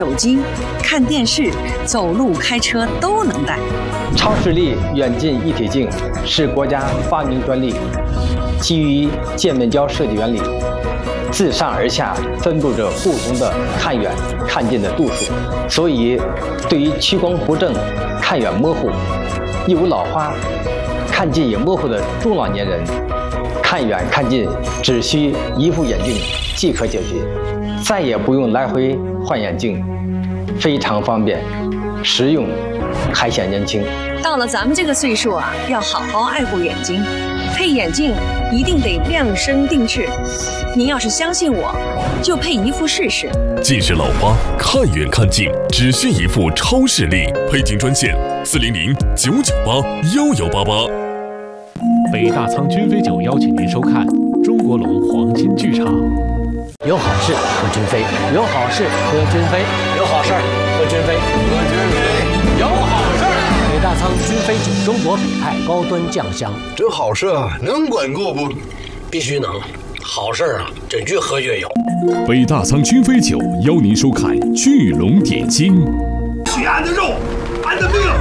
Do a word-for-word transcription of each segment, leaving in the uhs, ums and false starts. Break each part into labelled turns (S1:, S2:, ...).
S1: 手机、看电视、走路、开车都能带。
S2: 超视力远近一体镜是国家发明专利，基于渐面胶设计原理，自上而下分布着不同的看远、看近的度数，所以对于屈光不正、看远模糊、易有老花、看近也模糊的中老年人，看远看近只需一副眼镜即可解决，再也不用来回换眼镜，非常方便，实用，还显年轻。
S1: 到了咱们这个岁数啊，要好好爱护眼睛，配眼镜一定得量身定制。您要是相信我，就配一副试试。
S3: 近视老花，看远看近只需一副超视力，配镜专线四零零九九八幺幺八八。
S4: 北大仓君飞酒邀请您收看中国龙黄金剧场。
S5: 有好事和君飞，有好事和君飞，有好事和君飞，和君飞，有好事。北大仓君飞酒，中国北派高端酱香。
S6: 这好事啊，能管够不？
S5: 必须能。好事啊，真句何绝有。
S3: 北大仓君飞酒邀您收看巨龙点睛。
S6: 取俺的肉，俺的命。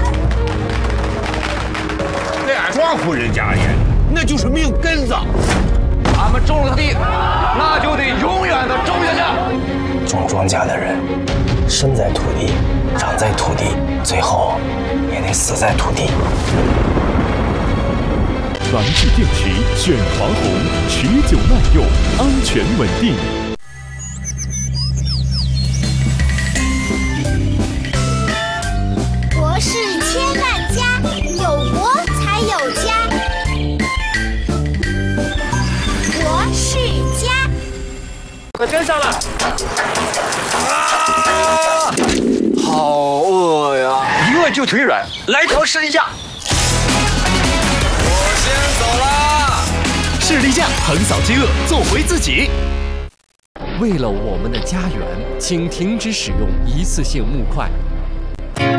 S6: 在俺庄户人家里，那就是命根子。
S7: 俺们种了地，那就得永远的种下去。
S8: 种庄稼的人，生在土地，长在土地，最后也得死在土地。
S3: 燃气电池选华虹，持久耐用，安全稳定。
S9: 国是千万家，有国才有家。国是家。
S7: 快跟上了！
S6: 啊！好饿呀！
S7: 一饿就腿软，来条试力架。
S4: 士力架横扫饥饿，做回自己。为了我们的家园，请停止使用一次性木块。